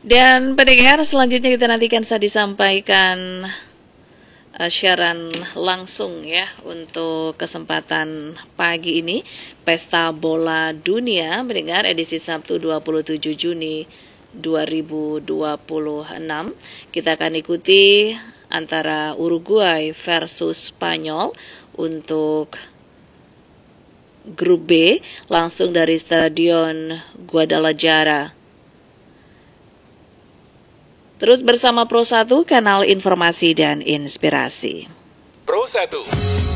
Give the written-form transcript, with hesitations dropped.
Dan pendengar selanjutnya kita nantikan saat disampaikan siaran langsung ya untuk kesempatan pagi ini Pesta Bola Dunia mendengar edisi Sabtu 27 Juni 2026. Kita akan ikuti antara Uruguay versus Spanyol untuk grup B langsung dari Stadion Guadalajara. Terus bersama Pro 1, kanal informasi dan inspirasi. Pro 1.